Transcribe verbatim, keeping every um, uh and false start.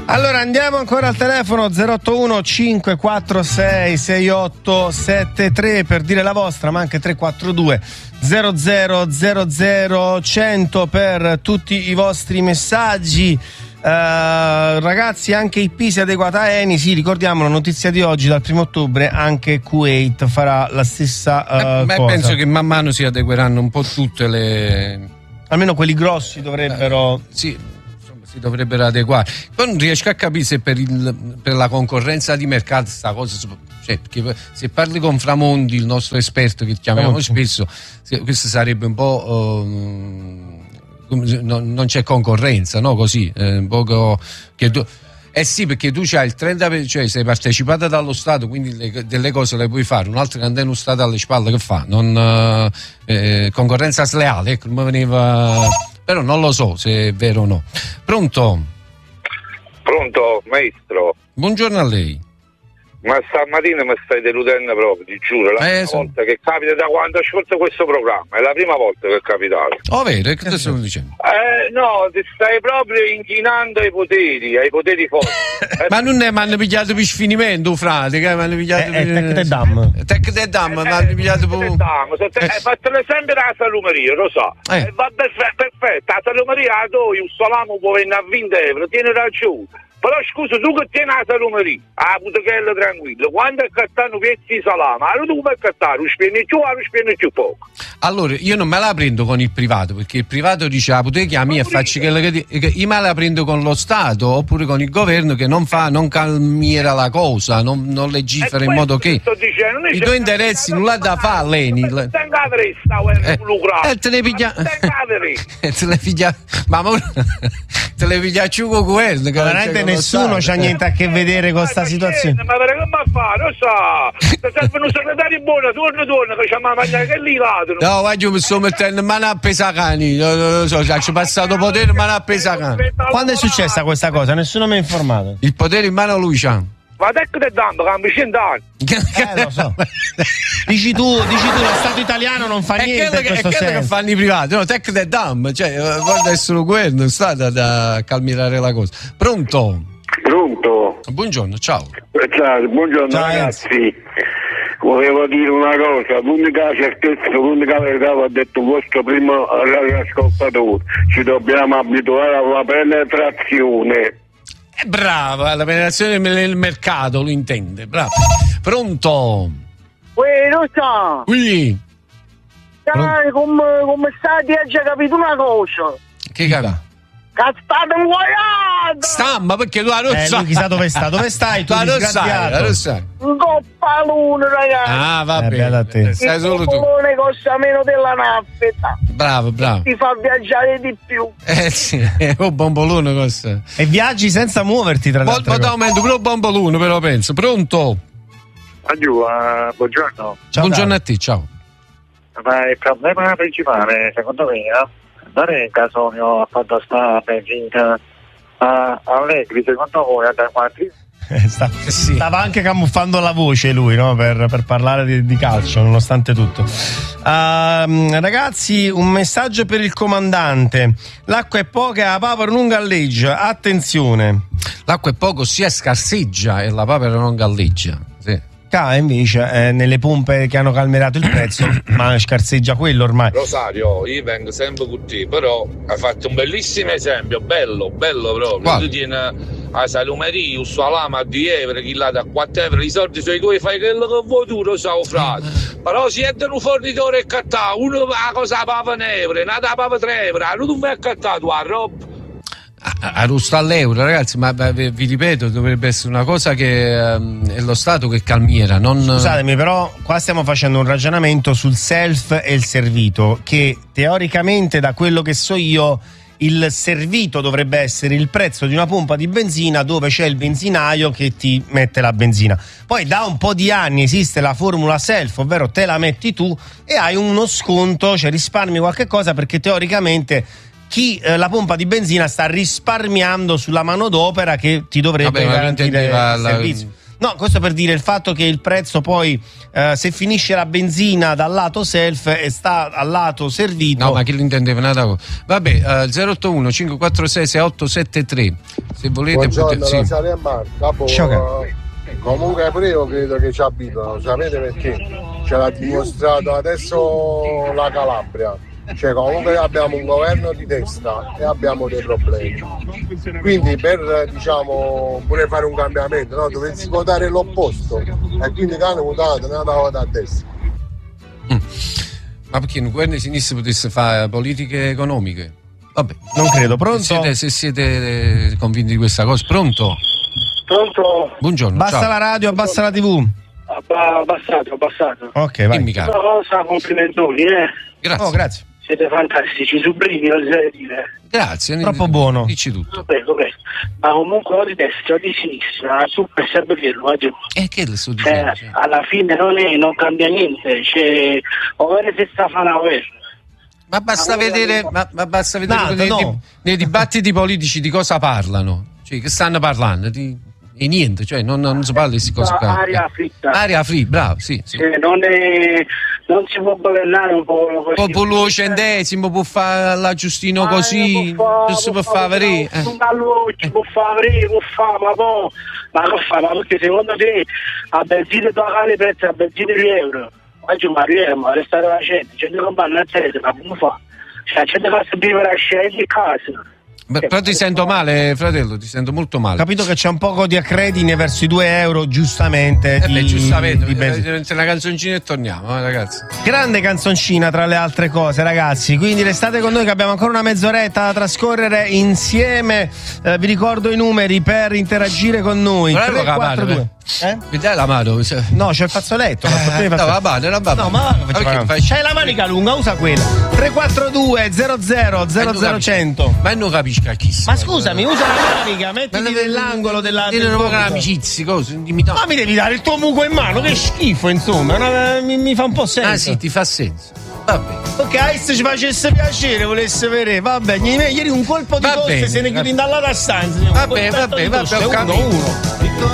Allora andiamo ancora al telefono zero otto uno cinque quattro sei sei otto sette tre per dire la vostra, ma anche tre quattro due zero zero zero zero cento per tutti i vostri messaggi. Uh, ragazzi, anche I P si è adeguata a Eni. Sì, ricordiamo la notizia di oggi, dal primo ottobre anche Kuwait farà la stessa uh, eh, cosa. Penso che man mano si adegueranno un po' tutte le, almeno quelli grossi dovrebbero eh, sì, insomma, si dovrebbero adeguare. Poi non riesco a capire se per, il, per la concorrenza di mercato sta cosa, cioè, perché se parli con Framondi, il nostro esperto che chiamiamo spesso, questo sarebbe un po' uh, Non, non c'è concorrenza, no? Così, eh, un poco che tu, eh sì, perché tu c'hai il trenta per cento, cioè sei partecipata dallo Stato, quindi le, delle cose le puoi fare. Un altro che andare uno Stato alle spalle, che fa? Non, eh, concorrenza sleale, ecco, mi veniva, però non lo so se è vero o no. Pronto? Pronto, maestro? Buongiorno a lei. Ma stamattina mi stai deludendo proprio, ti giuro. La Eh, prima so... volta che capita da quando ascolto questo programma, è la prima volta che è capitato. Oh, vero, che ti sto dicendo? Eh, no, ti stai proprio inchinando ai poteri, ai poteri forti. eh, ma non è, mi hanno pigliato per sfinimento, frate, che mi hanno pigliato eh, per... Tec de Dam. Tec de Dam, mi hanno pigliato per... Hai fatto l'esempio della salumeria, lo so. Eh. Eh, va perfetto, la salumeria la do, il salamo può venire a venti euro, tieni ragione. Però scusa, tu che tieni la salumeria, a butechella tranquillo, quando accattano pezzi di salame, allora tu puoi accattare, lo spendi più, lo spendi più poco. Allora, io non me la prendo con il privato, perché il privato dice, ah, potete chiamare e faccio quello che dico. Io me la prendo con lo Stato, oppure con il governo che non fa, non calmiera la cosa, non, non legifera in modo che... Dicendo, i tuoi interessi non l'ha da fare, Leni. Eh, eh, te le piglia... te le piglia... Ma te le piglia giù con quello. Veramente nessuno c'ha niente a che vedere con sta situazione. Ma per che ma fa? Lo so, se serve un segretario buono, torna torna che c'ha ma mangiare che lì lato. No, guarda, io mi sto mettendo in mano a pesacani, non lo so, ci ho passato potere in mano a pesacani. Quando è successa questa cosa? Nessuno mi ha informato. Il potere in mano a lui c'ha. Ma te che dando, cambi cent'anni. Eh, lo so. Dici tu, dici tu, lo Stato italiano non fa è niente in questo è senso. È che fanno i privati, no, tech de dam, cioè, guarda essere quello, non sta da calmierare la cosa. Pronto? Pronto? Buongiorno, ciao. Ciao, buongiorno ciao, ragazzi. ragazzi. Volevo dire una cosa, l'unica certezza, l'unica verità l'ha detto il vostro primo ascoltatore. Ci dobbiamo abituare alla penetrazione. È brava, la penetrazione nel mercato, lo intende, bravo. Pronto? Uè, lo so. Qui. Dai, come, come stai, hai già capito una cosa? Che caga? Castate un guaiato! Stamma, perché tu non eh, sai. lui chissà dove sta, dove stai tu, tu non sai, non sai. Un coppalone, ragazzi. Ah, va eh, bene, a te. Stai solo tu. Il coppalone costa meno della naffetta. Bravo, bravo. Ti fa viaggiare di più. Eh sì, un bombolone costa. E viaggi senza muoverti, tra l'altro. Molto aumento, però bombolone, però penso. Pronto? Aggiù, uh, buongiorno. Ciao, buongiorno caro. a te, ciao. Ma il problema principale, secondo me, è andare in Casonio a fatto sta benzina a Allegri, secondo voi, da quanti? Eh, sta, sì. Stava anche camuffando la voce lui, no? per, per parlare di, di calcio, nonostante tutto. Uh, ragazzi, un messaggio per il comandante: l'acqua è poca, la papera non galleggia. Attenzione, l'acqua è poco, sia scarseggia e la papera non galleggia. Sì. Ca invece eh, nelle pompe che hanno calmerato il prezzo, ma scarseggia quello ormai. Rosario, io vengo sempre con te, però hai fatto un bellissimo esempio, bello, bello proprio. Qual? Tu tieni a salumeria, un salame a dieci euro, chi là da quattro euro, i soldi sono i tuoi, fai quello che vuoi tu, lo so, frate. Però si entra un fornitore e cattà, uno la cosa pava un euro, un'altra pava tre euro, non tu vai a cattare tu la roba. A rusta all'euro, ragazzi, ma vi ripeto, dovrebbe essere una cosa che um, è lo Stato che calmiera, non... Scusatemi, però qua stiamo facendo un ragionamento sul self e il servito, che teoricamente, da quello che so io, il servito dovrebbe essere il prezzo di una pompa di benzina dove c'è il benzinaio che ti mette la benzina. Poi da un po' di anni esiste la formula self, ovvero te la metti tu e hai uno sconto, cioè risparmi qualche cosa, perché teoricamente chi eh, la pompa di benzina sta risparmiando sulla manodopera che ti dovrebbe Vabbè, garantire il la... servizio. No, questo per dire il fatto che il prezzo poi, eh, se finisce la benzina dal lato self e sta al lato servito. No, ma chi l'intendeva nada cosa. Vabbè, uh, zero otto uno cinque quattro sei sei otto sette tre. Se volete. Buongiorno, potete, sì. Rosario e Marco. Capo, Ciao, eh, comunque pure io credo che ci abitano, sapete perché? Ce l'ha dimostrato adesso la Calabria. Cioè comunque abbiamo un governo di destra e abbiamo dei problemi, quindi per diciamo pure fare un cambiamento, no? Dovessi votare l'opposto e quindi che hanno votato ne hanno votato a destra. Mm. Ma perché un governo di sinistra potesse fare politiche economiche? Vabbè, non credo. Pronto? Se siete, se siete convinti di questa cosa. Pronto? Pronto? Buongiorno. Basta ciao. la radio, abbassa la tivù. Abbassato, abbassato. Ok, vai. Dimmi, caro. Cosa, complimentoni, eh? Grazie. Oh, grazie. Siete fantastici, sublimi, oserei dire. Grazie. Troppo buono. Dici tutto. Prego, prego. Ma comunque o di destra o di sinistra, tu per sempre dirlo, eh? E che le sto Cioè, dicendo? Cioè. alla fine non, è, non cambia niente, cioè, o se sta a fare una guerra. Ma basta vedere, ma, ma basta vedere Nada, nei, no. di, nei dibattiti politici di cosa parlano. Cioè, che stanno parlando? Di, e niente, cioè non, non si parla di queste cose qua. Aria fritta. Aria fritta, bravo, sì, sì. Cioè, non, è, non si può governare un po' così. Popolo centesimo può fare l'aggiustino così, non si può fare vedere. Eh. Un all'occhio, può fare, può fare, ma poi, ma che fa? Ma perché secondo te a benzina tu pagare i prezzi a benzina di euro? Oggi ma arriviamo a restare la gente, c'è da comprare una sede, ma come fa? Cioè c'è da fare vivere a scegliere di casa. Beh, però ti sento male, fratello, ti sento molto male. Capito che c'è un poco di accredine verso i due euro, giustamente. Eh beh, di, giustamente, di benzina. eh, una canzoncina e torniamo, eh, ragazzi. Grande canzoncina tra le altre cose, ragazzi. Quindi restate con noi che abbiamo ancora una mezz'oretta da trascorrere insieme. Eh, vi ricordo i numeri per interagire con noi. Volevo tre quattro due. Eh? Mi dai la mano? No, c'è il fazzoletto. Eh, no, va bene, va bene. No, ma Ma perché fai- c'hai la manica lunga, usa quella. tre quattro due zero zero zero zero cento. Ma non capisco a chi sia. Ma scusami, usa la manica, mettiti nell'angolo della. Io del non ho gomito. amicizie, cose. Dimmi no. Ma mi devi dare il tuo muco in mano, che schifo, insomma. Una- mi, mi fa un po' senso. Ah sì, ti fa senso. Vabbè. Ok, se ci facesse piacere, volesse vedere. Vabbè, ieri un colpo di Va tosse bene, se ne va- chiudi dalla stanza. Vabbè, vabbè, vabbè, ho uno, capito. uno.